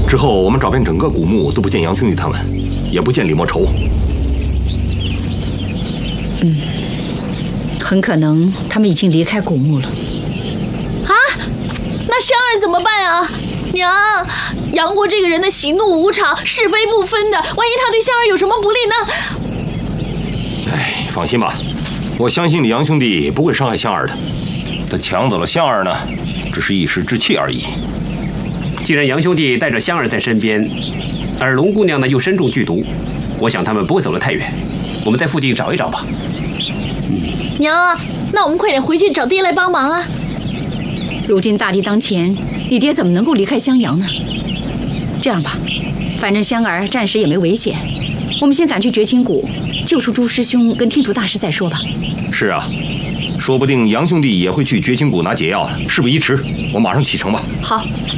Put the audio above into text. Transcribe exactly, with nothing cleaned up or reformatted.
之后我们找遍整个古墓都不见杨兄弟他们，也不见李莫愁。 嗯，很可能他们已经离开古墓了。 啊，那香儿怎么办啊？娘，杨过这个人的喜怒无常，是非不分的，万一他对香儿有什么不利呢？ 哎，放心吧，我相信李杨兄弟不会伤害香儿的。他抢走了香儿呢，只是一时之气而已。 既然杨兄弟带着香儿在身边，而龙姑娘呢又身中剧毒，我想他们不会走得太远。我们在附近找一找吧。 嗯、娘啊，那我们快点回去找爹来帮忙啊！ 如今大敌当前，你爹怎么能够离开襄阳呢？这样吧，反正香儿暂时也没危险，我们先赶去绝情谷，救出朱师兄跟天竺大师再说吧。 是啊，说不定杨兄弟也会去绝情谷拿解药，事不宜迟，我马上启程吧。 好。